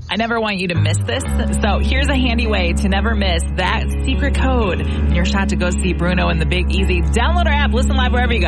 I never want you to miss this. So here's a handy way to never miss that secret code in your shot to go see Bruno and the Big Easy. Download our app, listen live wherever you go.